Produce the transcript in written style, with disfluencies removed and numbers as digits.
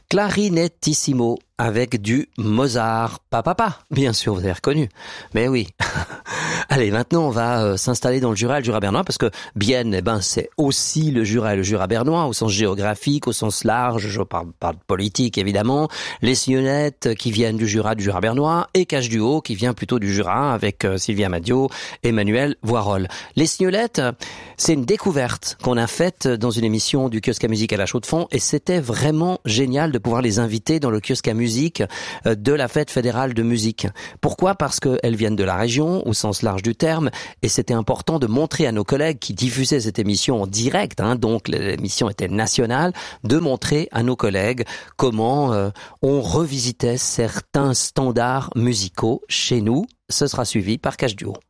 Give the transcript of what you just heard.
Clarinettissimo avec du Mozart. Papa, bien sûr, vous avez reconnu. Mais oui. Allez, maintenant on va s'installer dans le Jura bernois parce que Bienne, c'est aussi le Jura bernois au sens géographique, au sens large. Je parle de politique évidemment. Les Signolettes qui viennent du Jura bernois et Cache-du-Haut qui vient plutôt du Jura avec Sylvia Madiot, Emmanuel Voirol. Les Signolettes, c'est une découverte qu'on a faite dans une émission du kiosque à musique à la Chaux-de-Fonds et c'était vraiment génial de pouvoir les inviter dans le kiosque à musique de la fête fédérale de musique. Pourquoi ? Parce qu'elles viennent de la région au sens large du terme et c'était important de montrer à nos collègues qui diffusaient cette émission en direct, donc l'émission était nationale, de montrer à nos collègues comment on revisitait certains standards musicaux chez nous. Ce sera suivi par Cache-du-Haut.